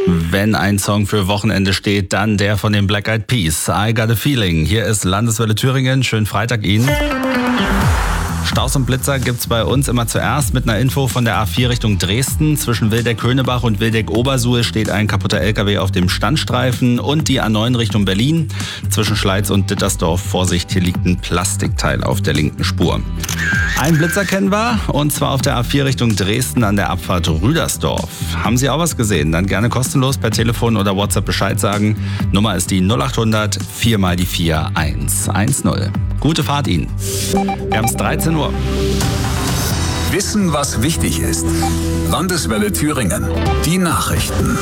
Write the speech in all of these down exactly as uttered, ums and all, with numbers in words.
Wenn ein Song für Wochenende steht, dann der von den Black Eyed Peas. I Got a Feeling. Hier ist Landeswelle Thüringen. Schönen Freitag Ihnen. Staus und Blitzer gibt's bei uns immer zuerst mit einer Info von der A vier Richtung Dresden. Zwischen Wildeck-Höhnebach und Wildeck-Obersuhl steht ein kaputter L K W auf dem Standstreifen und die A neun Richtung Berlin. Zwischen Schleiz und Dittersdorf, Vorsicht, hier liegt ein Plastikteil auf der linken Spur. Ein Blitzer kennen wir, und zwar auf der A vier Richtung Dresden an der Abfahrt Rüdersdorf. Haben Sie auch was gesehen? Dann gerne kostenlos per Telefon oder WhatsApp Bescheid sagen. Nummer ist die null acht hundert vier mal die vier eins eins null. Gute Fahrt Ihnen. Wir haben es dreizehn Uhr. Wissen, was wichtig ist. Landeswelle Thüringen. Die Nachrichten.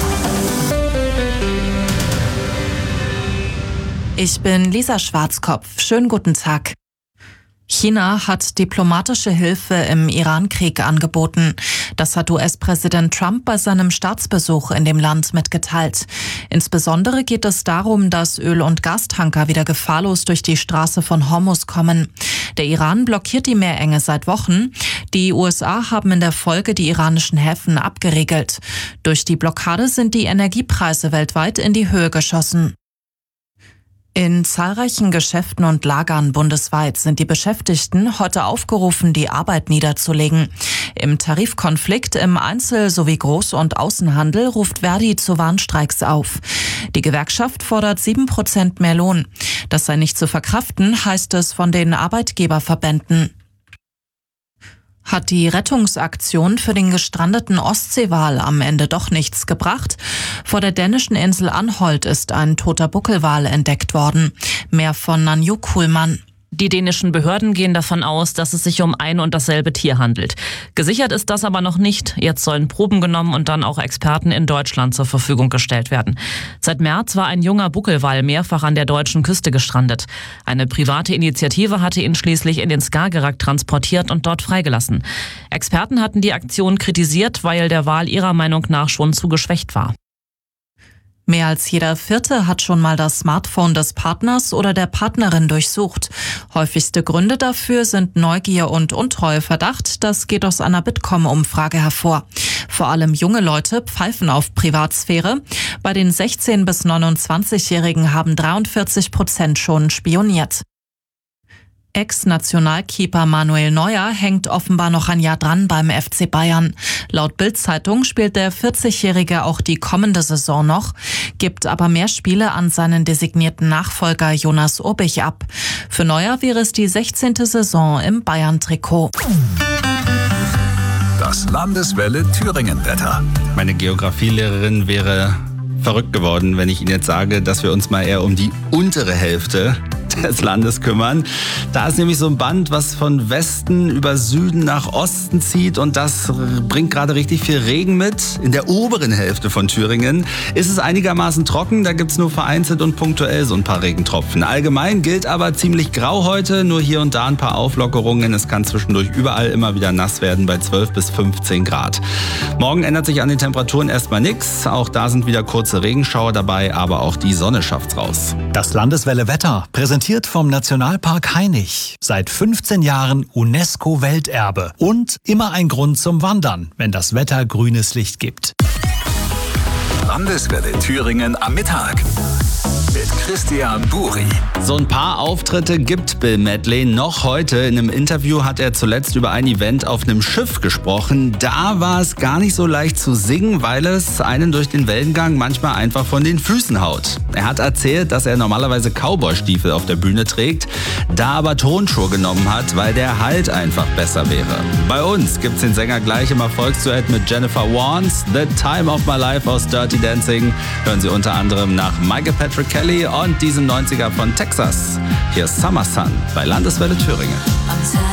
Ich bin Lisa Schwarzkopf. Schönen guten Tag. China hat diplomatische Hilfe im Iran-Krieg angeboten. Das hat U S-Präsident Trump bei seinem Staatsbesuch in dem Land mitgeteilt. Insbesondere geht es darum, dass Öl- und Gastanker wieder gefahrlos durch die Straße von Hormuz kommen. Der Iran blockiert die Meerenge seit Wochen. Die U S A haben in der Folge die iranischen Häfen abgeriegelt. Durch die Blockade sind die Energiepreise weltweit in die Höhe geschossen. In zahlreichen Geschäften und Lagern bundesweit sind die Beschäftigten heute aufgerufen, die Arbeit niederzulegen. Im Tarifkonflikt im Einzel- sowie Groß- und Außenhandel ruft Verdi zu Warnstreiks auf. Die Gewerkschaft fordert sieben Prozent mehr Lohn. Das sei nicht zu verkraften, heißt es von den Arbeitgeberverbänden. Hat die Rettungsaktion für den gestrandeten Ostseewal am Ende doch nichts gebracht? Vor der dänischen Insel Anholt ist ein toter Buckelwal entdeckt worden. Mehr von Nanju Kuhlmann. Die dänischen Behörden gehen davon aus, dass es sich um ein und dasselbe Tier handelt. Gesichert ist das aber noch nicht. Jetzt sollen Proben genommen und dann auch Experten in Deutschland zur Verfügung gestellt werden. Seit März war ein junger Buckelwal mehrfach an der deutschen Küste gestrandet. Eine private Initiative hatte ihn schließlich in den Skagerrak transportiert und dort freigelassen. Experten hatten die Aktion kritisiert, weil der Wal ihrer Meinung nach schon zu geschwächt war. Mehr als jeder Vierte hat schon mal das Smartphone des Partners oder der Partnerin durchsucht. Häufigste Gründe dafür sind Neugier und Untreueverdacht. Das geht aus einer Bitkom-Umfrage hervor. Vor allem junge Leute pfeifen auf Privatsphäre. Bei den sechzehn- bis neunundzwanzigjährigen haben dreiundvierzig Prozent schon spioniert. Ex-Nationalkeeper Manuel Neuer hängt offenbar noch ein Jahr dran beim F C Bayern. Laut Bild-Zeitung spielt der vierzigjährige auch die kommende Saison noch, gibt aber mehr Spiele an seinen designierten Nachfolger Jonas Urbich ab. Für Neuer wäre es die sechzehnte Saison im Bayern-Trikot. Das Landeswelle Thüringen-Wetter. Meine Geografielehrerin wäre verrückt geworden, wenn ich Ihnen jetzt sage, dass wir uns mal eher um die untere Hälfte des Landes kümmern. Da ist nämlich so ein Band, was von Westen über Süden nach Osten zieht, und das bringt gerade richtig viel Regen mit. In der oberen Hälfte von Thüringen ist es einigermaßen trocken, da gibt es nur vereinzelt und punktuell so ein paar Regentropfen. Allgemein gilt aber ziemlich grau heute, nur hier und da ein paar Auflockerungen. Es kann zwischendurch überall immer wieder nass werden bei zwölf bis fünfzehn Grad. Morgen ändert sich an den Temperaturen erstmal nichts. Auch da sind wieder kurze Regenschauer dabei, aber auch die Sonne schafft's raus. Das Landeswelle Wetter präsentiert vom Nationalpark Hainich. Seit fünfzehn Jahren UNESCO-Welterbe. Und immer ein Grund zum Wandern, wenn das Wetter grünes Licht gibt. Landeswelle Thüringen am Mittag. Mit Christian Buri. So ein paar Auftritte gibt Bill Medley noch heute. In einem Interview hat er zuletzt über ein Event auf einem Schiff gesprochen. Da war es gar nicht so leicht zu singen, weil es einen durch den Wellengang manchmal einfach von den Füßen haut. Er hat erzählt, dass er normalerweise Cowboy-Stiefel auf der Bühne trägt, da aber Turnschuhe genommen hat, weil der Halt einfach besser wäre. Bei uns gibt's den Sänger gleich im Erfolgsduett mit Jennifer Warnes. The Time of My Life aus Dirty Dancing hören Sie unter anderem nach Michael Patrick Kelly und diesem neunziger von Texas. Hier ist Summer Sun bei Landeswelle Thüringen.